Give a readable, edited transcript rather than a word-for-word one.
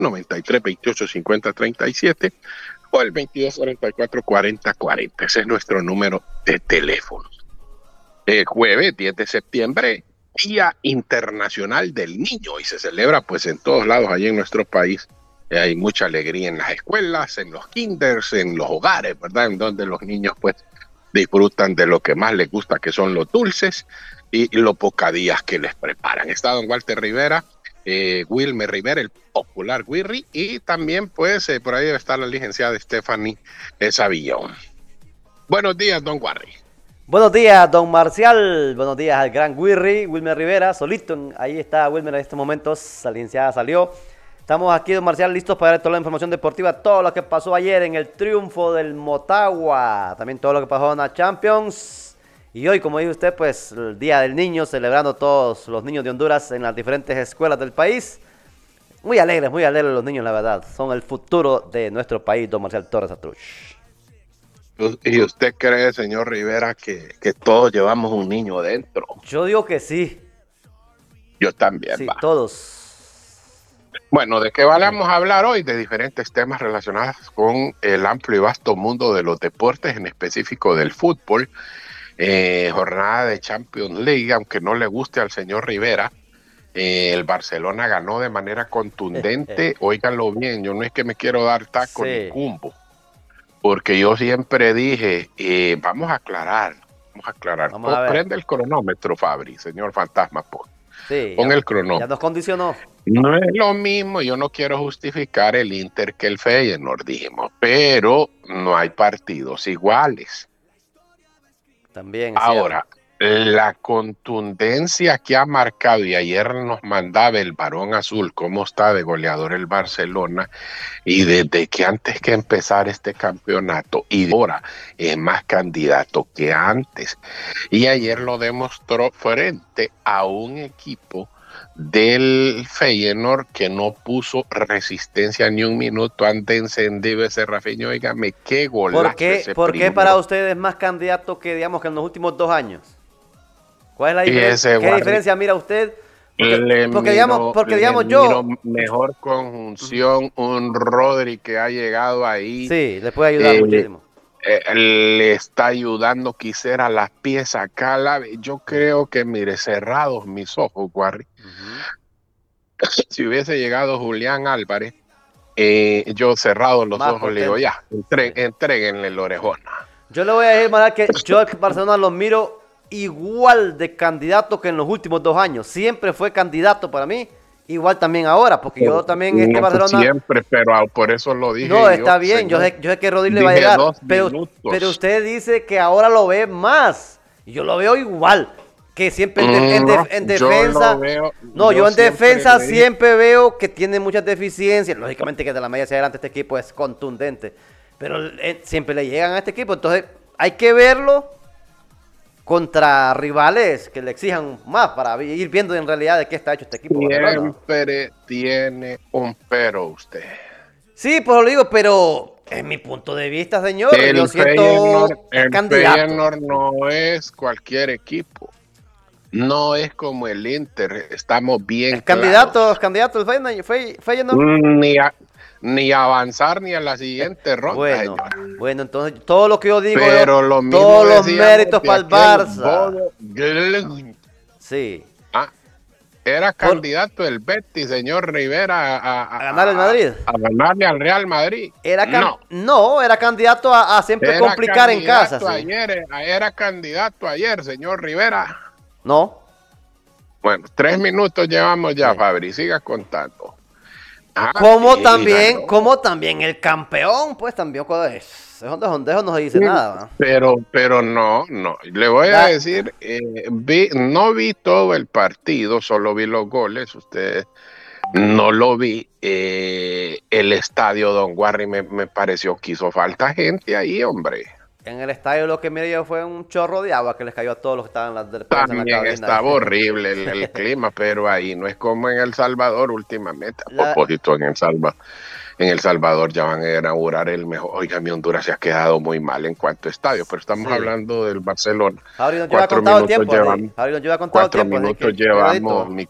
93 28 50 37 o el 22 44 40 40. Ese es nuestro número de teléfono. El jueves 10 de septiembre, Día Internacional del Niño, y se celebra pues en todos lados allí en nuestro país. Hay mucha alegría en las escuelas, en los kinders, en los hogares, ¿verdad? En donde los niños pues disfrutan de lo que más les gusta, que son los dulces y los bocadillas que les preparan. Está don Walter Rivera, Wilmer Rivera, el popular Wirri, y también pues por ahí debe estar la licenciada Stephanie Savillón. Buenos días, don Warri. Buenos días, don Marcial. Buenos días al gran Wilmer Rivera, solito. Ahí está Wilmer en estos momentos. La licenciada salió. Estamos aquí, don Marcial, listos para dar toda la información deportiva, todo lo que pasó ayer en el triunfo del Motagua, también todo lo que pasó en la Champions. Y hoy, como dijo usted, pues el Día del Niño, celebrando todos los niños de Honduras en las diferentes escuelas del país. Muy alegres los niños, la verdad. Son el futuro de nuestro país, don Marcial Torres Atruch. ¿Y usted cree, señor Rivera, que todos llevamos un niño dentro? Yo digo que sí. Yo también, sí, va. Todos. Bueno, ¿de qué vamos a hablar hoy? De diferentes temas relacionados con el amplio y vasto mundo de los deportes, en específico del fútbol. Jornada de Champions League, aunque no le guste al señor Rivera, el Barcelona ganó de manera contundente. Óiganlo bien, yo no es que me quiero dar taco ni cumbo, porque yo siempre dije, vamos a aclarar. Prende el cronómetro, Fabri, señor Fantasma, pon el cronómetro. Ya nos condicionó. No es lo mismo, yo no quiero justificar el Inter que el Feyenoord, dijimos, pero no hay partidos iguales. También. Ahora, la contundencia que ha marcado, y ayer nos mandaba el Barón Azul cómo está de goleador el Barcelona, y desde que antes que empezar este campeonato, y ahora es más candidato que antes. Y ayer lo demostró frente a un equipo del Feyenoord que no puso resistencia ni un minuto. Ante encendido ese Rafinha, oígame, qué golazo. ¿Por qué para ustedes es más candidato que, digamos, que en los últimos 2 años? ¿Cuál es la diferencia? ¿Qué diferencia mira usted? Porque digamos yo... Mejor conjunción, un Rodri que ha llegado ahí. Sí, le puede ayudar muchísimo. Le está ayudando quisiera las piezas clave. Yo creo que, mire, cerrados mis ojos, Warri, si hubiese llegado Julián Álvarez, yo cerrado los ojos potente. Le digo, ya, entréguenle el orejona. Yo le voy a decir, Manuel, que yo al Barcelona lo miro igual de candidato que en los últimos 2 años. Siempre fue candidato para mí. Igual también ahora, porque yo también Barcelona... Siempre, pero por eso lo dije. No, está bien, yo sé que Rodri le va a llegar, pero usted dice que ahora lo ve más, y yo lo veo igual, que siempre en defensa... Yo en defensa siempre veo que tiene muchas deficiencias, lógicamente que de la media hacia adelante este equipo es contundente, pero siempre le llegan a este equipo, entonces hay que verlo contra rivales que le exijan más para ir viendo en realidad de qué está hecho este equipo. Siempre tiene un pero usted. Sí, pues lo digo, pero en mi punto de vista, señor, yo siento candidato. El Feyenoord no es cualquier equipo. No es como el Inter, estamos bien es candidato el Feyenoord. Ni avanzar ni a la siguiente ronda. Bueno, entonces todo lo que yo digo, todos los méritos para el Barça. Sí. Era candidato el Betis, señor Rivera, a ganar el Madrid. A ganarle al Real Madrid. Era candidato a siempre complicar en casa. Era candidato ayer, señor Rivera. No. Bueno, 3 minutos llevamos ya, Fabri, siga contando. Como también el campeón, pues también eso no se dice nada. Pero no, le voy a decir, no vi todo el partido, solo vi los goles, ustedes no lo vi. El estadio, don Warri, me pareció que hizo falta gente ahí, hombre. En el estadio lo que miré yo fue un chorro de agua que les cayó a todos los que estaban en la También estaba horrible el clima, pero ahí no es como en El Salvador últimamente. A propósito, en El Salvador ya van a inaugurar el mejor. Oiga, mi Honduras se ha quedado muy mal en cuanto a estadio, pero estamos hablando del Barcelona. 4 minutos llevamos,